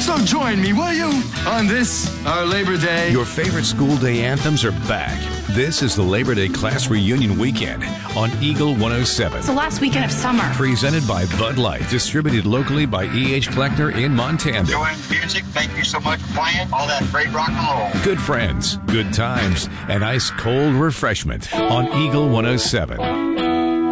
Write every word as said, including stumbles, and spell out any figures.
So join me, will you, on this, our Labor Day? Your favorite school day anthems are back. This is the Labor Day Class Reunion Weekend on Eagle one oh seven. It's the last weekend of summer. Presented by Bud Light, distributed locally by E H. Kleckner in Montana. Enjoying music. Thank you so much for playing all that great rock and roll. Good friends, good times, and ice cold refreshment on Eagle one oh seven.